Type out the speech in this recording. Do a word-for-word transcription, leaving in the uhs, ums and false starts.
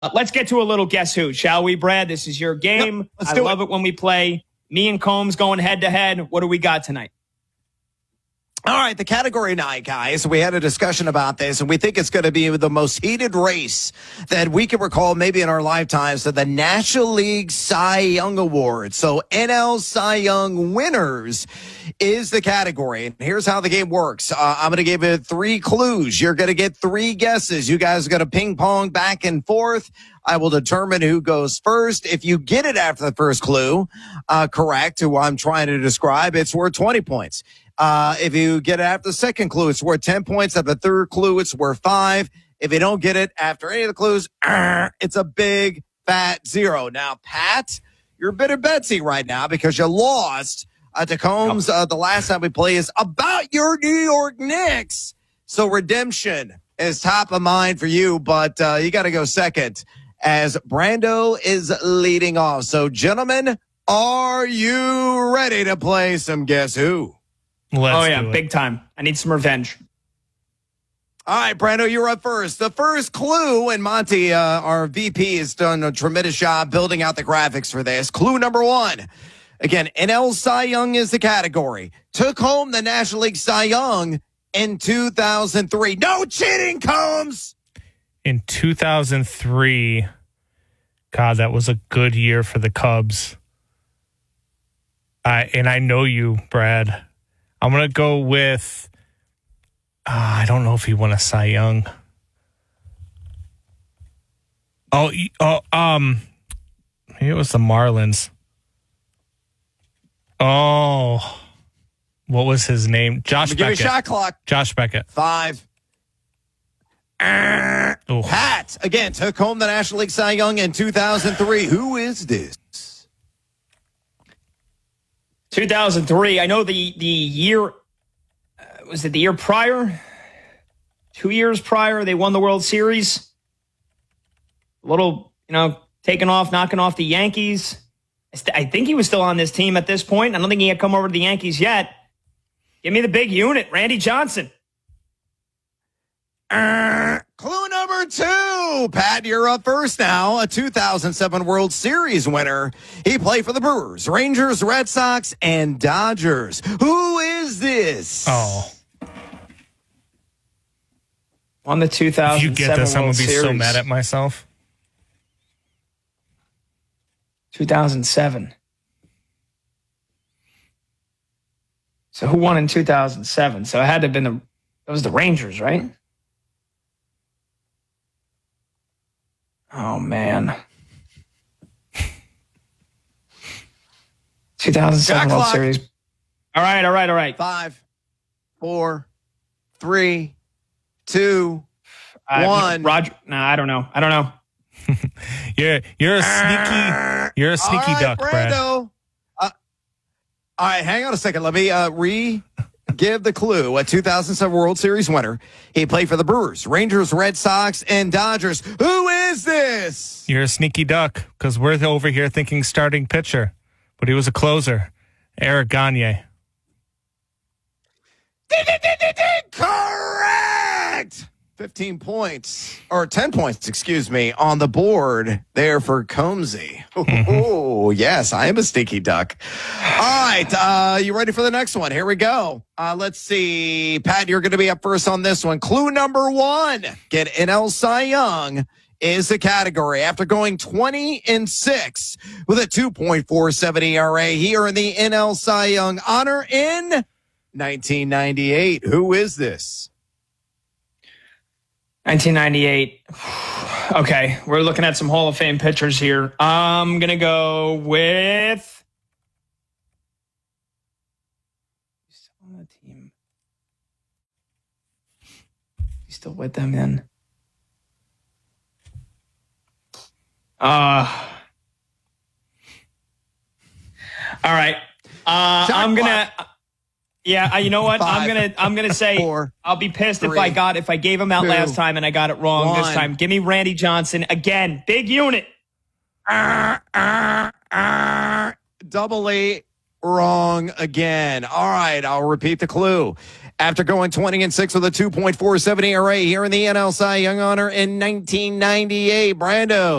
let's get to a little Guess Who, shall we, Brad? This is your game. Yep, I love it. it when we play. Me and Combs going head to head. What do we got tonight? All right, the category night, guys. We had a discussion about this, and we think it's going to be the most heated race that we can recall maybe in our lifetimes to the National League Cy Young Award. So N L Cy Young winners is the category. And here's how the game works. Uh, I'm going to give you three clues. You're going to get three guesses. You guys are going to ping pong back and forth. I will determine who goes first. If you get it after the first clue, uh, correct, who I'm trying to describe, it's worth twenty points. Uh, if you get it after the second clue, it's worth ten points. After the third clue, it's worth five. If you don't get it after any of the clues, uh, it's a big fat zero. Now, Pat, you're a bit of Betsy right now because you lost uh, to Combs. Uh, the last time we played is about your New York Knicks. So redemption is top of mind for you, but uh, you got to go second as Brando is leading off. So, gentlemen, are you ready to play some Guess Who? Let's oh, yeah, do it. big time. I need some revenge. All right, Brando, you're up first. The first clue, and Monty, uh, our V P, has done a tremendous job building out the graphics for this. Clue number one. Again, N L Cy Young is the category. Took home the National League Cy Young in two thousand three. No cheating, Combs! In two thousand three, God, that was a good year for the Cubs. I and I know you, Brad. I'm going to go with, uh, I don't know if he won a Cy Young. Oh, oh, um, maybe it was the Marlins. Oh, what was his name? Josh Give Beckett. me a shot clock. Josh Beckett. Five. Uh, Pat, again, took home the National League Cy Young in two thousand three. Who is this? two thousand three. I know the the year, uh, was it the year prior? Two years prior, they won the World Series. A little, you know, taking off, knocking off the Yankees. I, st- I think he was still on this team at this point. I don't think he had come over to the Yankees yet. Give me the big unit, Randy Johnson. Uh, clue number two. Pat, you're up first now. A two thousand seven World Series winner. He played for the Brewers, Rangers, Red Sox, and Dodgers. Who is this? Oh. On the two thousand seven If you get this, I'm going World to be Series. so mad at myself. two thousand seven. So who won in two thousand seven? So it had to have been the, it was the Rangers, right? Oh, man. two thousand seven Shot World clock. Series. All right, all right, all right. Five, four, three, two, Uh, one. Roger. No, I don't know. I don't know. You're you're a sneaky you're a sneaky All right, duck, Brad. Brando. Uh, all right, hang on a second. Let me uh, re give the clue. A two thousand seven World Series winner. He played for the Brewers, Rangers, Red Sox, and Dodgers. Who is this? You're a sneaky duck because we're over here thinking starting pitcher, but he was a closer. Eric Gagne. Correct. fifteen points, or ten points, excuse me, on the board there for Combsy. Oh, yes, I am a stinky duck. All right, uh, you ready for the next one? Here we go. Uh, let's see. Pat, you're going to be up first on this one. Clue number one. Get N L Cy Young is the category. After going twenty and six with a two point four seven E R A, he earned the N L Cy Young honor in nineteen ninety-eight. Who is this? nineteen ninety-eight. Okay, we're looking at some Hall of Fame pitchers here. I'm going to go with... He's still on the team. He's still with them then. Uh, all right. Uh, Shot I'm going to... clock. Yeah, uh, you know what? Five, I'm gonna I'm gonna say four, I'll be pissed if three, I got if I gave him out two, last time and I got it wrong this one. time. Give me Randy Johnson again. Big unit. Uh, uh, uh, doubly wrong again. All right, I'll repeat the clue. After going twenty and six with a two point four seven E R A here in the N L Cy Young Honor in nineteen ninety-eight, Brando.